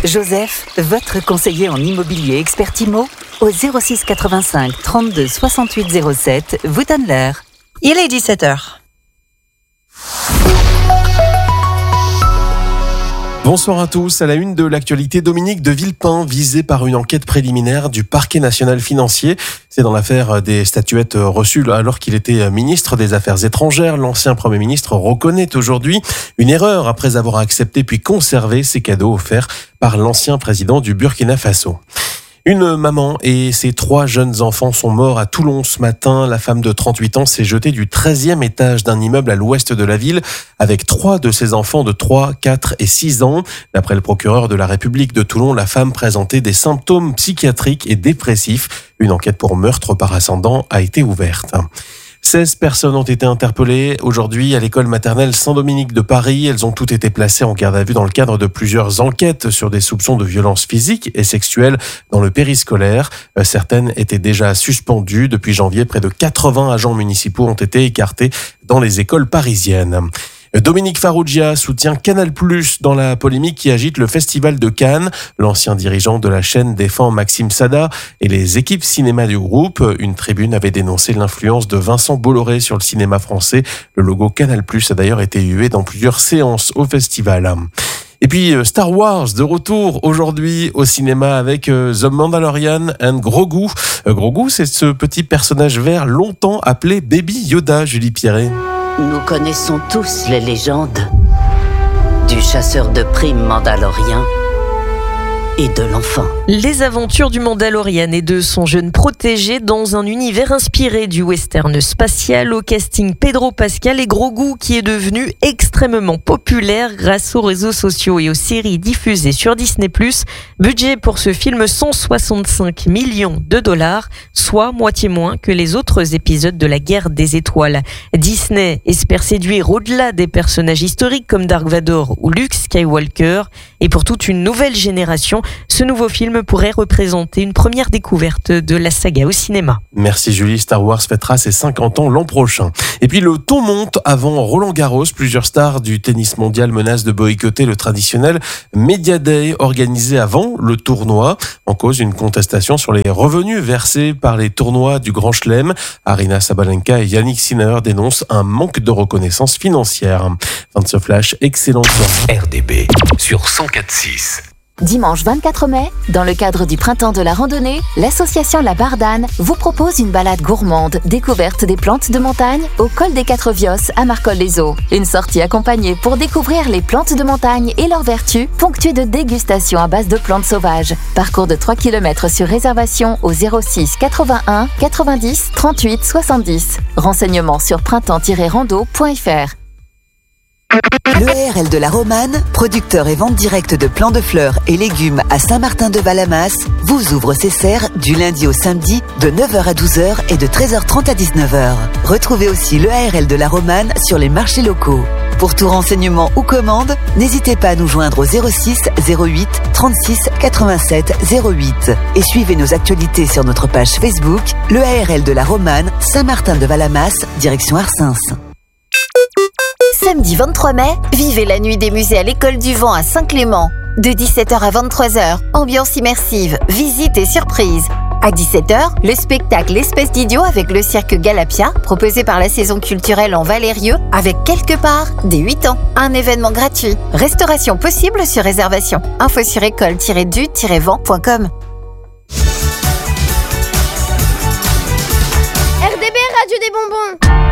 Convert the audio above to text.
Joseph, votre conseiller en immobilier expert IMO, au 06 85 32 68 07, vous donne l'heure. Il est 17h. Bonsoir à tous. À la une de l'actualité, Dominique de Villepin, visé par une enquête préliminaire du parquet national financier. C'est dans l'affaire des statuettes reçues alors qu'il était ministre des Affaires étrangères. L'ancien Premier ministre reconnaît aujourd'hui une erreur après avoir accepté puis conservé ces cadeaux offerts par l'ancien président du Burkina Faso. Une maman et ses 3 jeunes enfants sont morts à Toulon ce matin. La femme de 38 ans s'est jetée du 13e étage d'un immeuble à l'ouest de la ville avec 3 de ses enfants de 3, 4 et 6 ans. D'après le procureur de la République de Toulon, la femme présentait des symptômes psychiatriques et dépressifs. Une enquête pour meurtre par ascendant a été ouverte. 16 personnes ont été interpellées aujourd'hui à l'école maternelle Saint-Dominique de Paris. Elles ont toutes été placées en garde à vue dans le cadre de plusieurs enquêtes sur des soupçons de violences physiques et sexuelles dans le périscolaire. Certaines étaient déjà suspendues. Depuis janvier, près de 80 agents municipaux ont été écartés dans les écoles parisiennes. Dominique Farrugia soutient Canal+ dans la polémique qui agite le Festival de Cannes. L'ancien dirigeant de la chaîne défend Maxime Sada et les équipes cinéma du groupe. Une tribune avait dénoncé l'influence de Vincent Bolloré sur le cinéma français. Le logo Canal+ a d'ailleurs été hué dans plusieurs séances au festival. Et puis Star Wars de retour aujourd'hui au cinéma avec The Mandalorian and Grogu. Grogu, c'est ce petit personnage vert longtemps appelé Baby Yoda, Julie Pierret. Nous connaissons tous les légendes du chasseur de primes mandalorien et de l'enfant. Les aventures du Mandalorian et de son jeune protégé dans un univers inspiré du western spatial. Au casting, Pedro Pascal et Grogu qui est devenu extrêmement populaire grâce aux réseaux sociaux et aux séries diffusées sur Disney+. Budget pour ce film 165 millions de dollars, soit moitié moins que les autres épisodes de la Guerre des Étoiles. Disney espère séduire au-delà des personnages historiques comme Dark Vador ou Luke Skywalker. Et pour toute une nouvelle génération, ce nouveau film pourrait représenter une première découverte de la saga au cinéma. Merci Julie. Star Wars fêtera ses 50 ans l'an prochain. Et puis le ton monte avant Roland-Garros. Plusieurs stars du tennis mondial menacent de boycotter le traditionnel Media Day organisé avant le tournoi. En cause, une contestation sur les revenus versés par les tournois du Grand Chelem. Aryna Sabalenka et Yannick Sinner dénoncent un manque de reconnaissance financière. Fin de ce flash, excellente soirée. RDB sur 104.6. Dimanche 24 mai, dans le cadre du Printemps de la randonnée, l'association La Bardane vous propose une balade gourmande découverte des plantes de montagne au col des 4 Viosses à Marcoll-les-Eaux. Une sortie accompagnée pour découvrir les plantes de montagne et leurs vertus, ponctuée de dégustations à base de plantes sauvages. Parcours de 3 km sur réservation au 06 81 90 38 70. Renseignements sur printemps-rando.fr. L'EARL de la Romane, producteur et vente directe de plants de fleurs et légumes à Saint-Martin-de-Valamas, vous ouvre ses serres du lundi au samedi de 9h à 12h et de 13h30 à 19h. Retrouvez aussi l'EARL de la Romane sur les marchés locaux. Pour tout renseignement ou commande, n'hésitez pas à nous joindre au 06 08 36 87 08 et suivez nos actualités sur notre page Facebook, l'EARL de la Romane, Saint-Martin-de-Valamas, direction Arsens. Samedi 23 mai, vivez la nuit des musées à l'École du Vent à Saint-Clément. De 17h à 23h, ambiance immersive, visite et surprise. À 17h, le spectacle L'Espèce d'Idiot avec le cirque Galapia, proposé par la saison culturelle en Valérieux, avec quelque part des 8 ans. Un événement gratuit. Restauration possible sur réservation. Info sur école-du-vent.com. RDB, Radio des Bonbons.